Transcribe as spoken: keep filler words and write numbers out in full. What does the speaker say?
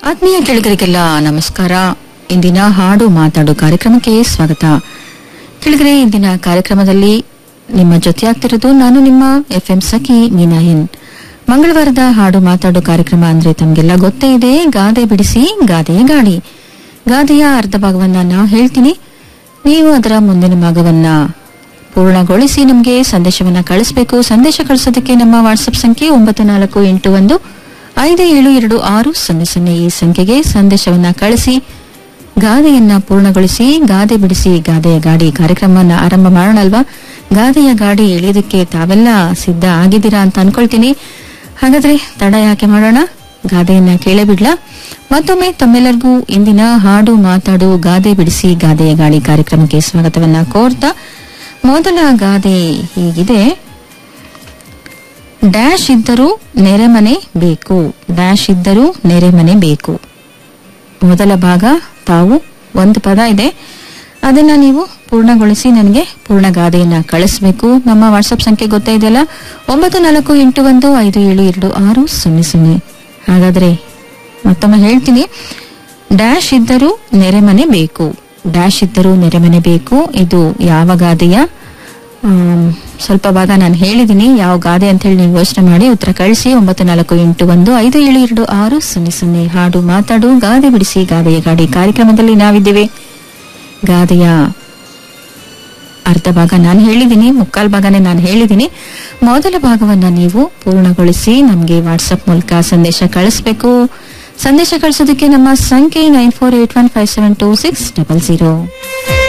ಆತ್ಮೀಯ ಕೇಳಿಗರಿಗೆಲ್ಲ ನಮಸ್ಕಾರ. ಇಂದಿನ ಹಾಡು ಮಾತಾಡು ಕಾರ್ಯಕ್ರಮಕ್ಕೆ ಸ್ವಾಗತ. ಕೇಳಿಗರೆ, ಇಂದಿನ ಕಾರ್ಯಕ್ರಮದಲ್ಲಿ ನಿಮ್ಮ ಜೊತೆಯಾಗ್ತಿರೋದು ನಾನು ನಿಮ್ಮ ಎಫ್ ಎಂ ಸಖಿ ಮೀನಾ ಎನ್. ಮಂಗಳವಾರದ ಹಾಡು ಮಾತಾಡು ಕಾರ್ಯಕ್ರಮ ಅಂದ್ರೆ ತಮಗೆಲ್ಲ ಗೊತ್ತೇ ಇದೆ. ಗಾದೆ ಬಿಡಿಸಿ ಗಾದೆ ಗಾಡಿ. ಗಾದೆಯ ಅರ್ಧ ಭಾಗವನ್ನ ನಾ ಹೇಳ್ತೀನಿ, ನೀವು ಅದರ ಮುಂದಿನ ಭಾಗವನ್ನ ಪೂರ್ಣಗೊಳಿಸಿ ನಮಗೆ ಸಂದೇಶವನ್ನ ಕಳಿಸಬೇಕು. ಸಂದೇಶ ಕಳಿಸೋದಕ್ಕೆ ನಮ್ಮ ವಾಟ್ಸ್ಆಪ್ ಸಂಖ್ಯೆ ಒಂಬತ್ತು ನಾಲ್ಕು ಎಂಟು ಒಂದು ಐದು ಏಳು ಎರಡು ಆರು ಸೊನ್ನೆ ಸೊನ್ನೆ ಈ ಸಂಖ್ಯೆಗೆ ಸಂದೇಶವನ್ನ ಕಳಿಸಿ ಗಾದೆಯನ್ನ ಪೂರ್ಣಗೊಳಿಸಿ. ಗಾದೆ ಬಿಡಿಸಿ ಗಾದೆಯ ಗಾಡಿ ಕಾರ್ಯಕ್ರಮವನ್ನ ಆರಂಭ ಮಾಡೋಣ ಅಲ್ವಾ? ಗಾದೆಯ ಗಾಡಿ ಎಳೆಯೋದಕ್ಕೆ ತಾವೆಲ್ಲ ಸಿದ್ಧ ಆಗಿದ್ದೀರಾ ಅಂತ ಅನ್ಕೊಳ್ತೀನಿ. ಹಾಗಾದ್ರೆ ತಡ ಯಾಕೆ ಮಾಡೋಣ, ಗಾದೆಯನ್ನ ಕೇಳೇ ಬಿಡ್ಲಾ? ಮತ್ತೊಮ್ಮೆ ತಮ್ಮೆಲ್ಲರಿಗೂ ಇಂದಿನ ಹಾಡು ಮಾತಾಡು ಗಾದೆ ಬಿಡಿಸಿ ಗಾದೆಯ ಗಾಡಿ ಕಾರ್ಯಕ್ರಮಕ್ಕೆ ಸ್ವಾಗತವನ್ನ ಕೋರ್ತಾ, ಮೊದಲ ಗಾದೆ ಹೀಗಿದೆ: ಡ್ಯಾಶ್ ಇದ್ದರೂ ನೆರೆಮನೆ ಬೇಕು. ಡ್ಯಾಶ್ ಇದ್ದರೂ ನೆರೆಮನೆ ಬೇಕು. ಮೊದಲ ಭಾಗ ತಾವು ಒಂದು ಪದ ಇದೆ, ಅದನ್ನ ನೀವು ಪೂರ್ಣಗೊಳಿಸಿ ನನಗೆ ಪೂರ್ಣ ಗಾದೆಯನ್ನ ಕಳಿಸಬೇಕು. ನಮ್ಮ ವಾಟ್ಸ್ಆಪ್ ಸಂಖ್ಯೆ ಗೊತ್ತೇ ಇದೆಯಲ್ಲ, ಒಂಬತ್ತು ನಾಲ್ಕು ಎಂಟು ಒಂದು ಐದು ಏಳು ಎರಡು ಆರು ಸೊನ್ನೆ ಸೊನ್ನೆ. ಹಾಗಾದ್ರೆ ಮತ್ತೊಮ್ಮೆ ಹೇಳ್ತೀನಿ, ಡ್ಯಾಶ್ ಇದ್ದರೂ ನೆರೆಮನೆ ಬೇಕು. ಡ್ಯಾಶ್ ಇದ್ದರೂ ನೆರೆಮನೆ ಬೇಕು. ಇದು ಯಾವ ಗಾದೆಯ ಸ್ವಲ್ಪ ಭಾಗ ನಾನು ಹೇಳಿದ್ದೀನಿ, ಯಾವ ಗಾದೆ ಅಂತ ಹೇಳಿ ನೀವು ಯೋಚನೆ ಮಾಡಿ ಉತ್ತರ ಕಳಿಸಿ. ಒಂಬತ್ತು ನಾಲ್ಕು ಎಂಟು ಒಂದು ಐದು ಏಳು ಎರಡು ಆರು ಸೊನ್ನೆ ಸೊನ್ನೆ. ಹಾಡು ಮಾತಾಡು ಗಾದೆ ಬಿಡಿಸಿ ಗಾದೆಯ ಗಾಡಿ ಕಾರ್ಯಕ್ರಮದಲ್ಲಿ ನಾವಿದ್ದೇವೆ. ಗಾದೆಯ ಅರ್ಧ ಭಾಗ ನಾನು ಹೇಳಿದ್ದೀನಿ, ಮುಕ್ಕಾಲ್ ಭಾಗನೇ ನಾನು ಹೇಳಿದ್ದೀನಿ. ಮೊದಲ ಭಾಗವನ್ನ ನೀವು ಪೂರ್ಣಗೊಳಿಸಿ ನಮಗೆ ವಾಟ್ಸ್ಆಪ್ ಮೂಲಕ ಸಂದೇಶ ಕಳಿಸಬೇಕು. ಸಂದೇಶ ಕಳಿಸೋದಕ್ಕೆ ನಮ್ಮ ಸಂಖ್ಯೆ nine four eight one five seven two six double zero.